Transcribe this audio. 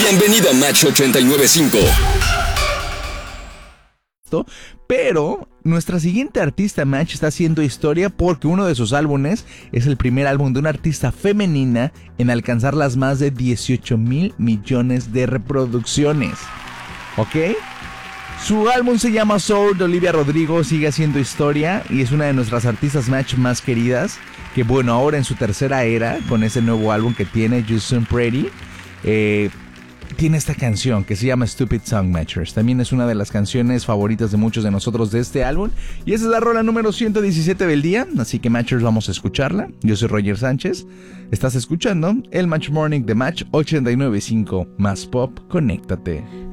Bienvenido a Match 89.5. Pero nuestra siguiente artista, Match, está haciendo historia porque uno de sus álbumes es el primer álbum de una artista femenina en alcanzar las más de 18,000 millones de reproducciones. ¿Ok? Su álbum se llama Soul, de Olivia Rodrigo, sigue haciendo historia y es una de nuestras artistas Match más queridas, que bueno, ahora en su tercera era, con ese nuevo álbum que tiene, You Soon Pretty, tiene esta canción que se llama Stupid Song Matchers. También es una de las canciones favoritas de muchos de nosotros de este álbum. Y esa es la rola número 117 del día. Así que Matchers, vamos a escucharla. Yo soy Roger Sánchez. Estás escuchando el Match Morning de Match 89.5. Más pop, conéctate.